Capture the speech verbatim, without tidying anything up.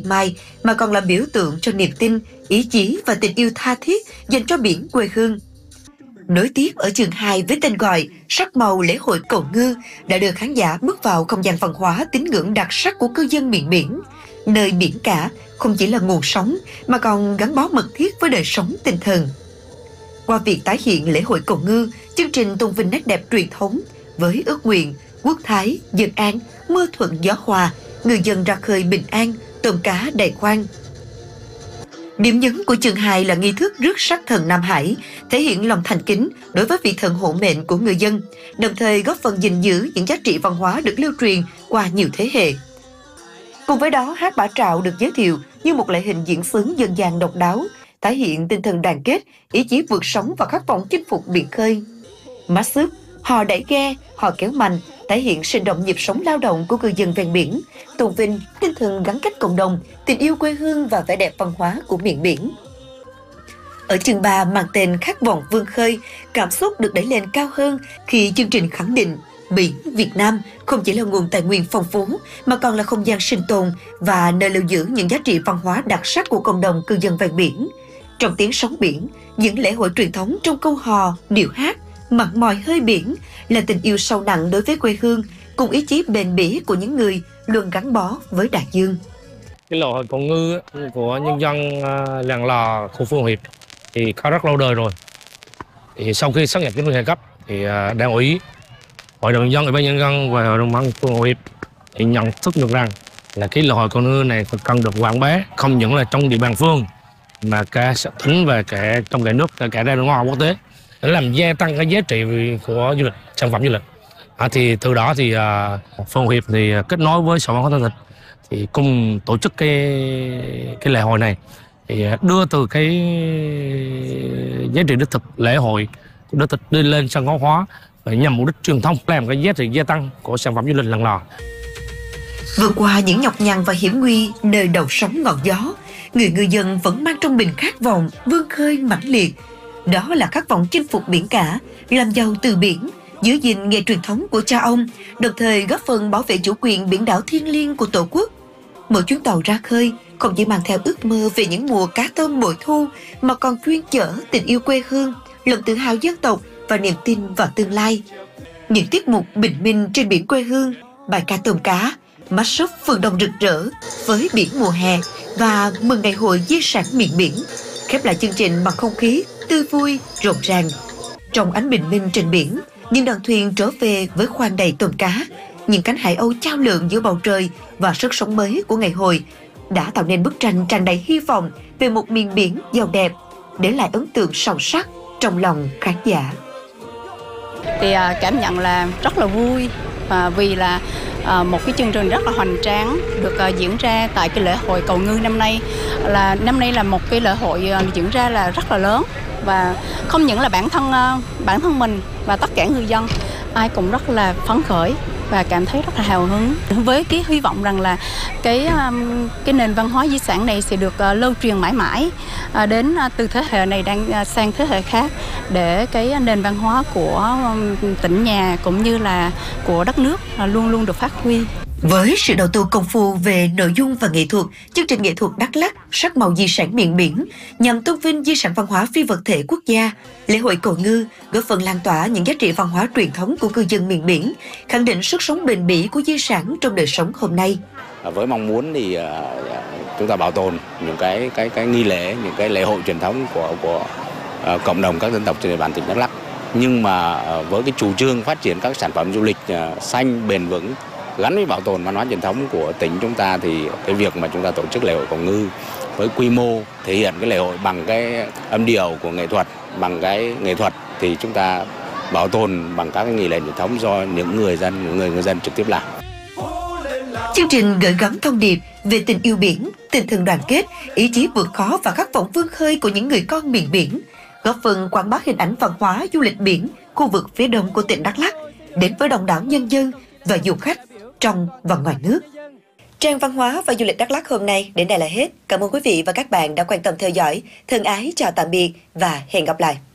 mai mà còn là biểu tượng cho niềm tin, ý chí và tình yêu tha thiết dành cho biển quê hương. Nối tiếp ở chương hai với tên gọi Sắc màu lễ hội cầu ngư đã đưa khán giả bước vào không gian văn hóa tín ngưỡng đặc sắc của cư dân miền biển, nơi biển cả không chỉ là nguồn sống mà còn gắn bó mật thiết với đời sống tinh thần. Qua việc tái hiện lễ hội cầu ngư, chương trình tôn vinh nét đẹp truyền thống với ước nguyện quốc thái, dân an, mưa thuận gió hòa, người dân ra khơi bình an, tôm cá đầy khoang. Điểm nhấn của chương hai là nghi thức rước sắc thần Nam Hải, thể hiện lòng thành kính đối với vị thần hộ mệnh của người dân, đồng thời góp phần gìn giữ những giá trị văn hóa được lưu truyền qua nhiều thế hệ. Cùng với đó, hát bả trạo được giới thiệu như một loại hình diễn xướng dân gian độc đáo, thể hiện tinh thần đoàn kết, ý chí vượt sóng và khát vọng chinh phục biển khơi. Mát xốp, hò đẩy ghe, hò kéo mành thể hiện sinh động nhịp sống lao động của cư dân ven biển, tôn vinh tinh thần gắn kết cộng đồng, tình yêu quê hương và vẻ đẹp văn hóa của miền biển. Ở chương ba mang tên Khát vọng vươn khơi, cảm xúc được đẩy lên cao hơn khi chương trình khẳng định biển Việt Nam không chỉ là nguồn tài nguyên phong phú mà còn là không gian sinh tồn và nơi lưu giữ những giá trị văn hóa đặc sắc của cộng đồng cư dân ven biển. Trong tiếng sóng biển, những lễ hội truyền thống trong câu hò, điệu hát, mặn mòi hơi biển là tình yêu sâu nặng đối với quê hương, cùng ý chí bền bỉ của những người luôn gắn bó với đại dương. Cái lễ hội cầu ngư của nhân dân làng Lò, khu Phương Hiệp thì có rất lâu đời rồi. Thì sau khi xác nhập chính quyền hai cấp thì Đảng ủy, Hội đồng nhân dân, Ủy ban nhân dân và Hội đồng nhân Phương Hiệp thì nhận thức được rằng là cái lễ hội cầu ngư này cần được quảng bá không những là trong địa bàn phường mà cả xã tỉnh và cả trong cả nước, cả ra nước ngoài quốc tế, để làm gia tăng cái giá trị của du lịch, sản phẩm du lịch. À, thì từ đó thì uh, Phương Hiệp thì kết nối với Sở Văn hóa Thể thao thì cùng tổ chức cái cái lễ hội này, thì đưa từ cái giá trị đích thực lễ hội đích thực đi lên sân khấu hóa và nhằm mục đích truyền thông, làm cái giá trị gia tăng của sản phẩm du lịch làng Lò. Vượt qua những nhọc nhằn và hiểm nguy nơi đầu sóng ngọn gió, người ngư dân vẫn mang trong mình khát vọng vươn khơi mãnh liệt. Đó là khát vọng chinh phục biển cả, làm giàu từ biển, giữ gìn nghề truyền thống của cha ông, đồng thời góp phần bảo vệ chủ quyền biển đảo thiêng liêng của Tổ quốc. Mỗi chuyến tàu ra khơi không chỉ mang theo ước mơ về những mùa cá tôm bội thu, mà còn chuyên chở tình yêu quê hương, lòng tự hào dân tộc và niềm tin vào tương lai. Những tiết mục bình minh trên biển quê hương, bài ca tôm cá, mát xốp phường Đông rực rỡ với biển mùa hè và mừng ngày hội di sản miền biển, khép lại chương trình bằng không khí tươi vui, rộn ràng. Trong ánh bình minh trên biển, những đoàn thuyền trở về với khoang đầy tôm cá, những cánh hải âu chao lượn giữa bầu trời và sức sống mới của ngày hội đã tạo nên bức tranh tràn đầy hy vọng về một miền biển giàu đẹp, để lại ấn tượng sâu sắc trong lòng khán giả. Thì cảm nhận là rất là vui, và vì là một cái chương trình rất là hoành tráng được diễn ra tại cái lễ hội cầu ngư năm nay. Là năm nay là một cái lễ hội diễn ra là rất là lớn, và không những là bản thân bản thân mình và tất cả người dân ai cũng rất là phấn khởi và cảm thấy rất là hào hứng, với cái hy vọng rằng là cái cái nền văn hóa di sản này sẽ được lưu truyền mãi mãi đến từ thế hệ này đang sang thế hệ khác, để cái nền văn hóa của tỉnh nhà cũng như là của đất nước luôn luôn được phát huy. Với sự đầu tư công phu về nội dung và nghệ thuật, chương trình nghệ thuật Đắk Lắk sắc màu di sản miền biển nhằm tôn vinh di sản văn hóa phi vật thể quốc gia, lễ hội cầu ngư góp phần lan tỏa những giá trị văn hóa truyền thống của cư dân miền biển, khẳng định sức sống bền bỉ của di sản trong đời sống hôm nay. Với mong muốn thì uh, chúng ta bảo tồn những cái cái cái nghi lễ, những cái lễ hội truyền thống của của uh, cộng đồng các dân tộc trên địa bàn tỉnh Đắk Lắk, nhưng mà uh, với cái chủ trương phát triển các sản phẩm du lịch uh, xanh bền vững gắn với bảo tồn văn hóa truyền thống của tỉnh chúng ta, thì cái việc mà chúng ta tổ chức lễ hội cầu ngư với quy mô thể hiện cái lễ hội bằng cái âm điệu của nghệ thuật, bằng cái nghệ thuật, thì chúng ta bảo tồn bằng các cái nghi lễ truyền thống do những người dân, những người ngư dân trực tiếp làm. Chương trình gửi gắm thông điệp về tình yêu biển, tinh thần đoàn kết, ý chí vượt khó và khát vọng vươn khơi của những người con miền biển, góp phần quảng bá hình ảnh văn hóa du lịch biển khu vực phía đông của tỉnh Đắk Lắk đến với đông đảo nhân dân và du khách trong và ngoài nước. Trang văn hóa và du lịch Đắk Lắk hôm nay đến đây là hết. Cảm ơn quý vị và các bạn đã quan tâm theo dõi. Thân ái chào tạm biệt và hẹn gặp lại.